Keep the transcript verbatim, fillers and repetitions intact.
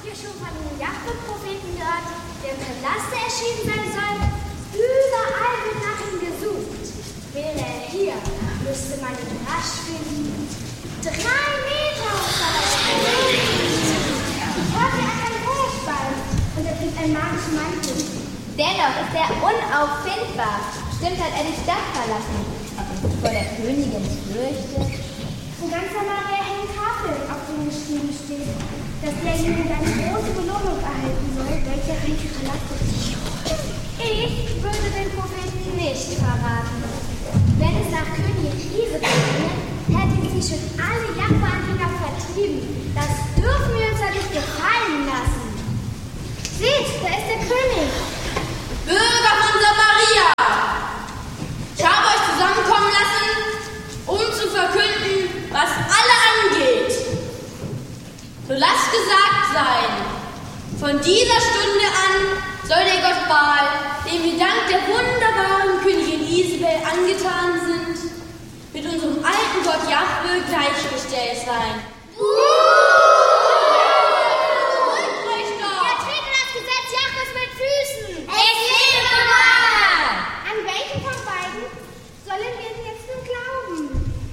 ihr schon von dem Jahwe-Propheten gehört, der im Palast erschienen sein soll? Überall wird nach ihm gesucht. Wäre er hier, müsste man ihn rasch finden. Drei Meter hoch soll er sein. Hört er einen Hochball und er trägt einen magischen Mantel. Dennoch ist er unauffindbar. Stimmt, hat er die Stadt verlassen. Ob er sich vor der Königin fürchtet? In ganz Samaria hängen Tafeln, auf denen geschrieben steht, dass derjenige eine große Belohnung erhalten soll, welcher reiche Palast ist. Ich würde den Propheten nicht verraten. Wenn es nach Königin Isabel ginge, hätten sie schon alle Jahwe-Anhänger vertrieben. Das dürfen wir uns ja nicht gefallen lassen. Seht, da ist der König. Bürger von Samaria, ich habe euch zusammenkommen lassen, um zu verkünden, was alle angeht. So lasst gesagt sein, von dieser Stunde an soll der Gott Baal, dem wir dank der wunderbaren Königin Isabel angetan sind, mit unserem alten Gott Jahwe gleichgestellt sein.